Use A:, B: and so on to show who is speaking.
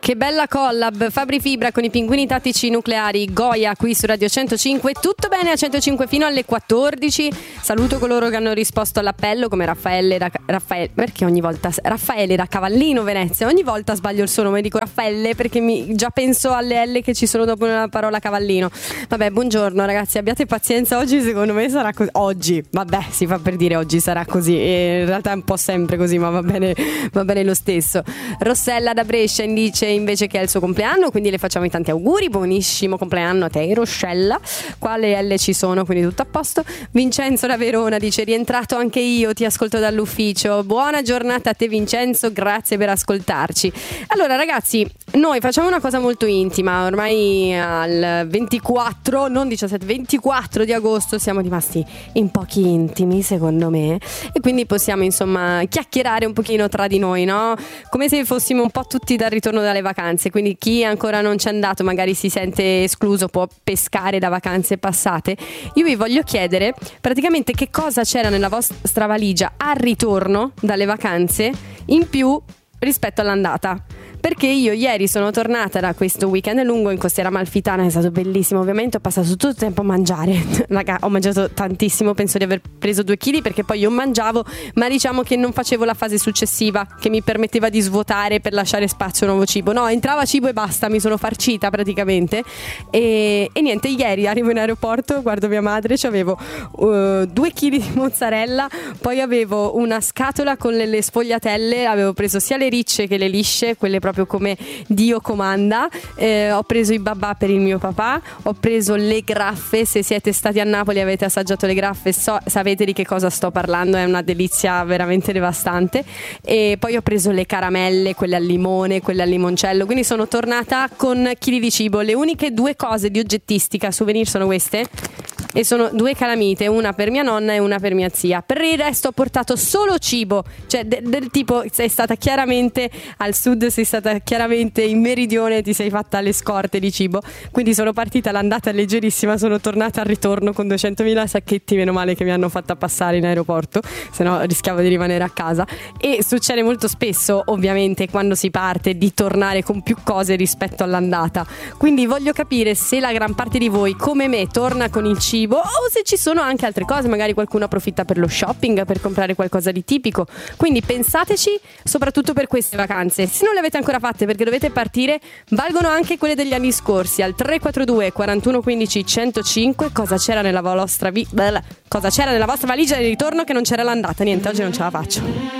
A: Che bella collab, Fabri Fibra con i pinguini tattici nucleari, Goya qui su Radio 105. Tutto bene a 105 fino alle 14. Saluto coloro che hanno risposto all'appello, come Raffaele perché ogni volta Raffaele da Cavallino, Venezia. Ogni volta sbaglio il suo nome, dico Raffaele perché già penso alle L che ci sono dopo la parola Cavallino. Vabbè, buongiorno ragazzi, abbiate pazienza, oggi secondo me sarà così. Oggi, vabbè, si fa per dire oggi sarà così, e in realtà è un po' sempre così, ma va bene lo stesso. Rossella da Brescia dice invece che è il suo compleanno, quindi le facciamo i tanti auguri, buonissimo compleanno a te Rossella. Qua le L ci sono, quindi tutto a posto. Vincenzo da Verona dice: rientrato anche io, ti ascolto dall'ufficio. Buona giornata a te Vincenzo, grazie per ascoltarci. Allora ragazzi, noi facciamo una cosa molto intima, ormai al 24, non 17, 24 di agosto siamo rimasti in pochi intimi secondo me, e quindi possiamo insomma chiacchierare un pochino tra di noi, no? Come se fossimo un po' tutti dal ritorno dalle vacanze, quindi chi ancora non c'è andato magari si sente escluso, può pescare da vacanze passate. Io vi voglio chiedere praticamente che cosa c'era nella vostra valigia al ritorno dalle vacanze in più rispetto all'andata. Perché io ieri sono tornata da questo weekend lungo in Costiera Amalfitana, è stato bellissimo, ovviamente ho passato tutto il tempo a mangiare. Raga, ho mangiato tantissimo, penso di aver preso 2 kg perché poi io mangiavo, ma diciamo che non facevo la fase successiva che mi permetteva di svuotare per lasciare spazio a nuovo cibo. No, entrava cibo e basta, mi sono farcita praticamente. E niente, ieri arrivo in aeroporto, guardo mia madre, avevo 2 kg di mozzarella, poi avevo una scatola con le sfogliatelle, avevo preso sia le ricce che le lisce, quelle proprio come Dio comanda. Ho preso i babà per il mio papà, ho preso le graffe, se siete stati a Napoli e avete assaggiato le graffe sapete di che cosa sto parlando, è una delizia veramente devastante. E poi ho preso le caramelle, quelle al limone, quelle al limoncello, quindi sono tornata con chili di cibo. Le uniche 2 cose di oggettistica souvenir sono queste, e sono 2 calamite, una per mia nonna e una per mia zia. Per il resto ho portato solo cibo, cioè del tipo sei stata chiaramente al sud, sei stata chiaramente in meridione, ti sei fatta le scorte di cibo, quindi sono partita l'andata leggerissima, sono tornata al ritorno con 200.000 sacchetti, meno male che mi hanno fatta passare in aeroporto, se no rischiavo di rimanere a casa. E succede molto spesso ovviamente quando si parte di tornare con più cose rispetto all'andata, quindi voglio capire se la gran parte di voi come me torna con il cibo o se ci sono anche altre cose, magari qualcuno approfitta per lo shopping, per comprare qualcosa di tipico. Quindi pensateci soprattutto per queste vacanze, se non le avete ancora fatte perché dovete partire, valgono anche quelle degli anni scorsi al 342 41 15 105. Cosa c'era nella vostra valigia di ritorno che non c'era l'andata? Niente, oggi non ce la faccio.